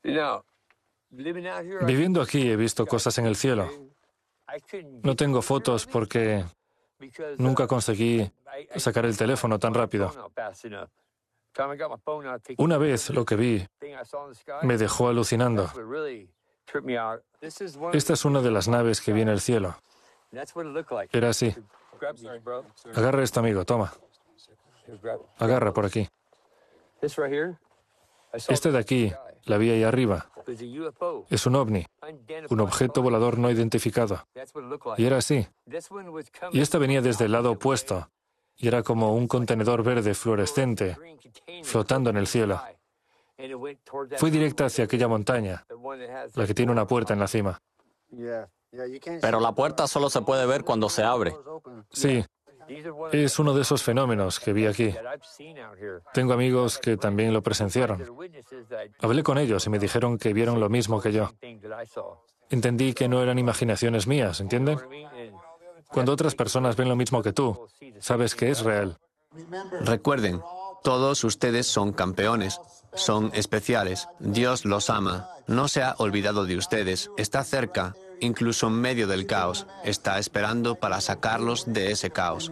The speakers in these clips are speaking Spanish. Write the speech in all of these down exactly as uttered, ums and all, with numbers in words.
Viviendo aquí he visto cosas en el cielo. No tengo fotos porque nunca conseguí sacar el teléfono tan rápido. Una vez lo que vi me dejó alucinando. Esta es una de las naves que vi en el cielo. Era así. Agarra esto, amigo, toma. Agarra por aquí. Este de aquí, la vi ahí arriba. Es un ovni, un objeto volador no identificado. Y era así. Y esta venía desde el lado opuesto. Y era como un contenedor verde fluorescente, flotando en el cielo. Fui directa hacia aquella montaña, la que tiene una puerta en la cima. Pero la puerta solo se puede ver cuando se abre. Sí, es uno de esos fenómenos que vi aquí. Tengo amigos que también lo presenciaron. Hablé con ellos y me dijeron que vieron lo mismo que yo. Entendí que no eran imaginaciones mías, ¿entienden? Cuando otras personas ven lo mismo que tú, sabes que es real. Recuerden, todos ustedes son campeones, son especiales. Dios los ama. No se ha olvidado de ustedes. Está cerca, incluso en medio del caos. Está esperando para sacarlos de ese caos.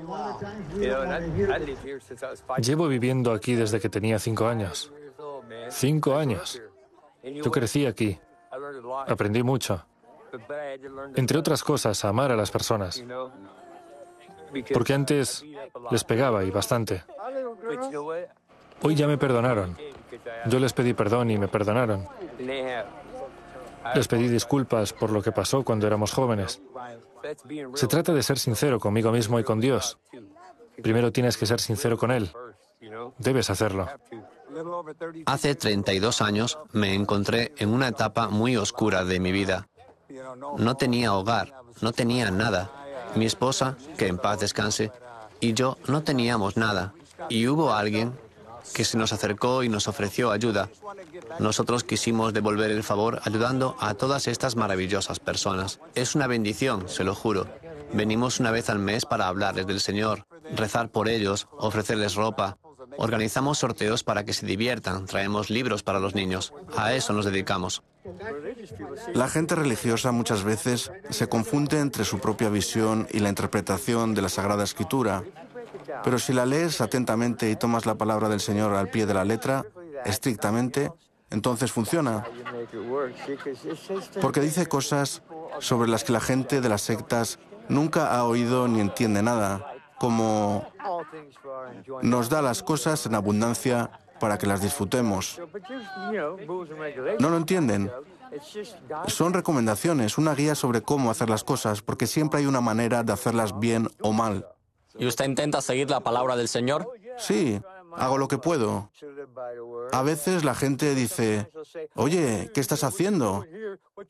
Llevo viviendo aquí desde que tenía cinco años. Cinco años. Yo crecí aquí. Aprendí mucho. Entre otras cosas, a amar a las personas. Porque antes les pegaba y bastante. Hoy ya me perdonaron. Yo les pedí perdón y me perdonaron. Les pedí disculpas por lo que pasó cuando éramos jóvenes. Se trata de ser sincero conmigo mismo y con Dios. Primero tienes que ser sincero con Él. Debes hacerlo. Hace treinta y dos años me encontré en una etapa muy oscura de mi vida. No tenía hogar, no tenía nada. Mi esposa, que en paz descanse, y yo no teníamos nada. Y hubo alguien que se nos acercó y nos ofreció ayuda. Nosotros quisimos devolver el favor ayudando a todas estas maravillosas personas. Es una bendición, se lo juro. Venimos una vez al mes para hablarles del Señor, rezar por ellos, ofrecerles ropa. Organizamos sorteos para que se diviertan, traemos libros para los niños. A eso nos dedicamos. La gente religiosa muchas veces se confunde entre su propia visión y la interpretación de la Sagrada Escritura. Pero si la lees atentamente y tomas la palabra del Señor al pie de la letra, estrictamente, entonces funciona. Porque dice cosas sobre las que la gente de las sectas nunca ha oído ni entiende nada, como nos da las cosas en abundancia para que las disfrutemos. ¿No lo entienden? Son recomendaciones, una guía sobre cómo hacer las cosas, porque siempre hay una manera de hacerlas bien o mal. ¿Y usted intenta seguir la palabra del Señor? Sí, hago lo que puedo. A veces la gente dice, oye, ¿qué estás haciendo?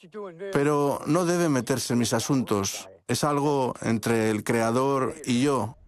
Pero no debe meterse en mis asuntos. Es algo entre el Creador y yo.